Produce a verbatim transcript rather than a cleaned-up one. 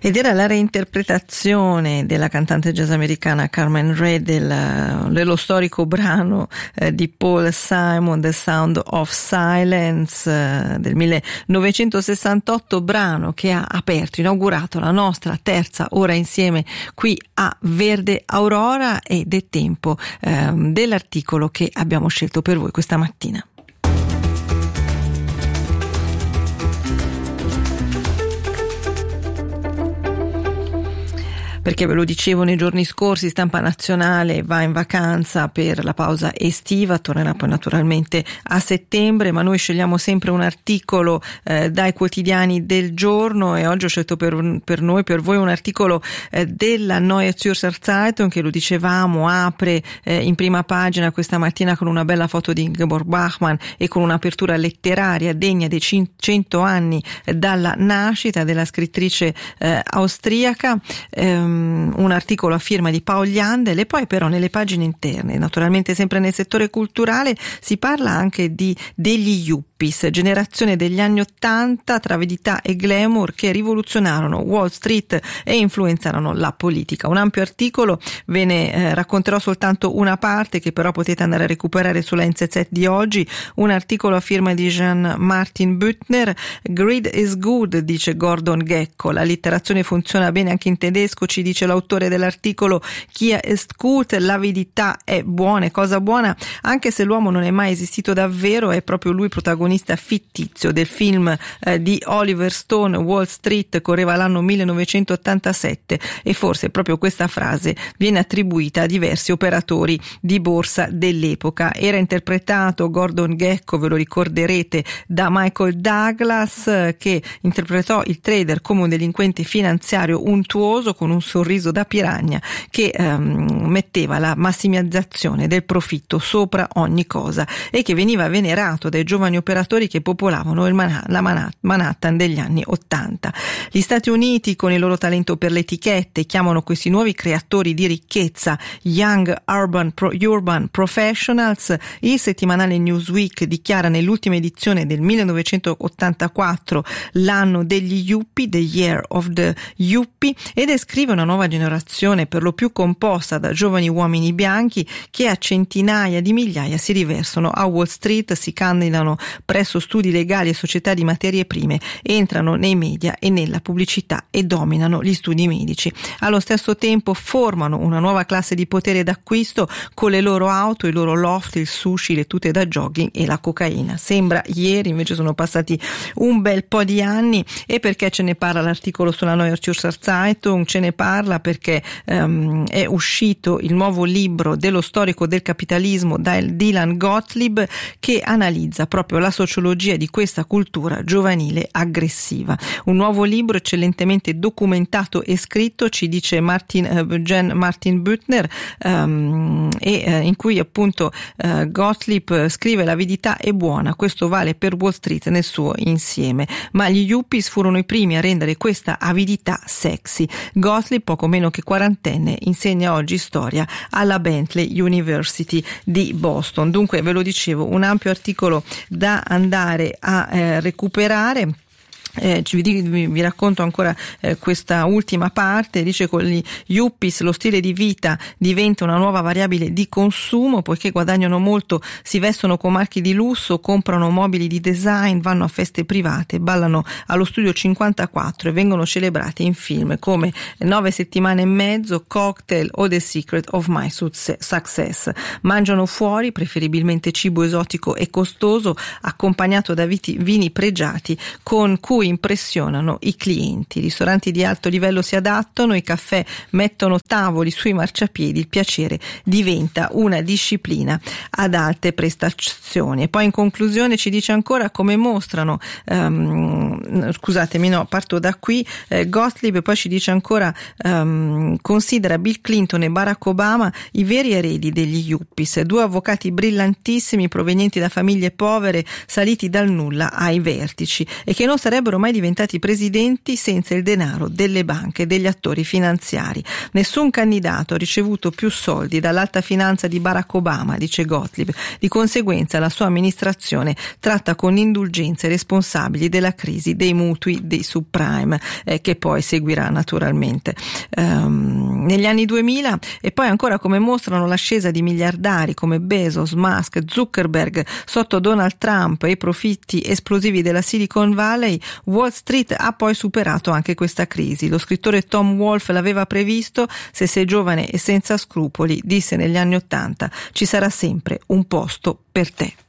Ed era la reinterpretazione della cantante jazz americana Carmen Ray del, dello storico brano eh, di Paul Simon, The Sound of Silence, eh, del millenovecentosessantotto, brano che ha aperto, inaugurato la nostra terza ora insieme qui a Verde Aurora, ed è tempo eh, dell'articolo che abbiamo scelto per voi questa mattina. Perché ve lo dicevo nei giorni scorsi, Stampa Nazionale va in vacanza per la pausa estiva, tornerà poi naturalmente a settembre, ma noi scegliamo sempre un articolo eh, dai quotidiani del giorno, e oggi ho scelto per, per noi, per voi, un articolo eh, della Neue Zürcher Zeitung, che lo dicevamo apre eh, in prima pagina questa mattina con una bella foto di Ingeborg Bachmann e con un'apertura letteraria degna dei cento anni dalla nascita della scrittrice eh, austriaca. Ehm, un articolo a firma di Paul Jandl, e poi però nelle pagine interne, naturalmente sempre nel settore culturale, si parla anche di degli yuppies, generazione degli anni ottanta tra avidità e glamour che rivoluzionarono Wall Street e influenzarono la politica. Un ampio articolo, ve ne eh, racconterò soltanto una parte che però potete andare a recuperare sulla N Z Z di oggi, un articolo a firma di Jean Martin Büttner. Greed is good, dice Gordon Gekko, la litterazione funziona bene anche in tedesco, ci dice l'autore dell'articolo. Kia ist gut, l'avidità è buona, è cosa buona, anche se l'uomo non è mai esistito davvero, è proprio lui protagonista fittizio del film eh, di Oliver Stone, Wall Street, correva l'anno millenovecentottantasette, e forse proprio questa frase viene attribuita a diversi operatori di borsa dell'epoca. Era interpretato Gordon Gekko, ve lo ricorderete, da Michael Douglas, che interpretò il trader come un delinquente finanziario untuoso con un sorriso da piranha che ehm, metteva la massimizzazione del profitto sopra ogni cosa, e che veniva venerato dai giovani operatori che popolavano il Man- la Man- Manhattan degli anni ottanta. Gli Stati Uniti, con il loro talento per le etichette, chiamano questi nuovi creatori di ricchezza Young Urban, Pro- Urban Professionals. Il settimanale Newsweek dichiara nell'ultima edizione del millenovecentottantaquattro l'anno degli yuppie, the year of the yuppie, ed descrive una nuova generazione per lo più composta da giovani uomini bianchi che a centinaia di migliaia si riversano a Wall Street, si candidano presso studi legali e società di materie prime, entrano nei media e nella pubblicità e dominano gli studi medici. Allo stesso tempo formano una nuova classe di potere d'acquisto con le loro auto, i loro loft, il sushi, le tute da jogging e la cocaina. Sembra ieri, invece sono passati un bel po' di anni. E perché ce ne parla l'articolo sulla Neue Zürcher Zeitung? Ce ne parla perché um, è uscito il nuovo libro dello storico del capitalismo Dylan Gottlieb, che analizza proprio la sociologia di questa cultura giovanile aggressiva. Un nuovo libro eccellentemente documentato e scritto, ci dice Martin, uh, Jean Martin Büttner, um, e uh, in cui appunto uh, Gottlieb scrive: l'avidità è buona, questo vale per Wall Street nel suo insieme, ma gli yuppies furono i primi a rendere questa avidità sexy. Gottlieb, poco meno che quarantenne, insegna oggi storia alla Bentley University di Boston. Dunque, ve lo dicevo, un ampio articolo da andare a eh, recuperare. Eh, vi, vi, vi racconto ancora eh, questa ultima parte. Dice: con gli yuppies lo stile di vita diventa una nuova variabile di consumo, poiché guadagnano molto, si vestono con marchi di lusso, comprano mobili di design, vanno a feste private, ballano allo studio cinquantaquattro e vengono celebrati in film come Nove settimane e mezzo, Cocktail o The Secret of My Success. Mangiano fuori, preferibilmente cibo esotico e costoso, accompagnato da viti, vini pregiati con cui impressionano i clienti. I ristoranti di alto livello si adattano, i caffè mettono tavoli sui marciapiedi, il piacere diventa una disciplina ad alte prestazioni. E poi in conclusione ci dice ancora come mostrano, um, scusatemi no, parto da qui, eh, Gottlieb poi ci dice ancora, um, considera Bill Clinton e Barack Obama i veri eredi degli yuppies, due avvocati brillantissimi provenienti da famiglie povere, saliti dal nulla ai vertici, e che non sarebbero sarebbero mai diventati presidenti senza il denaro delle banche e degli attori finanziari. Nessun candidato ha ricevuto più soldi dall'alta finanza di Barack Obama, dice Gottlieb. Di conseguenza la sua amministrazione tratta con indulgenza i responsabili della crisi dei mutui dei subprime, eh, che poi seguirà naturalmente um, negli anni duemila, e poi ancora come mostrano l'ascesa di miliardari come Bezos, Musk, Zuckerberg sotto Donald Trump e i profitti esplosivi della Silicon Valley. Wall Street ha poi superato anche questa crisi. Lo scrittore Tom Wolfe l'aveva previsto: se sei giovane e senza scrupoli, disse negli anni Ottanta, ci sarà sempre un posto per te.